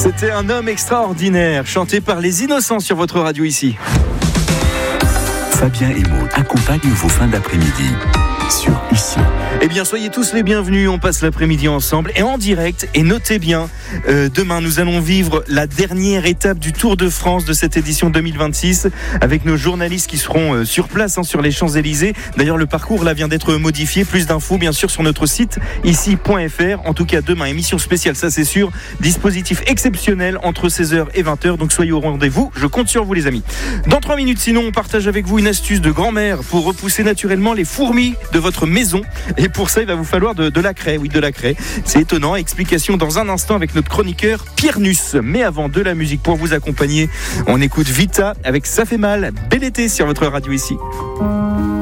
C'était un homme extraordinaire, chanté par les Innocents sur votre radio ici. Fabien et Maud accompagnent vos fins d'après-midi sur ici. Eh bien, soyez tous les bienvenus. On passe l'après-midi ensemble et en direct. Et notez bien, demain, nous allons vivre la dernière étape du Tour de France de cette édition 2026 avec nos journalistes qui seront sur place sur les Champs-Élysées. D'ailleurs, le parcours là vient d'être modifié. Plus d'infos, bien sûr, sur notre site ici.fr. En tout cas, demain, émission spéciale, ça c'est sûr. Dispositif exceptionnel entre 16h et 20h. Donc, soyez au rendez-vous. Je compte sur vous, les amis. Dans 3 minutes, sinon, on partage avec vous une astuce de grand-mère pour repousser naturellement les fourmis de votre maison. Et pour ça, il va vous falloir de la craie. Oui, de la craie. C'est étonnant. Explication dans un instant avec notre chroniqueur Pierre Nuss. Mais avant, de la musique pour vous accompagner, on écoute Vita avec Ça fait mal. Bel été sur votre radio ici.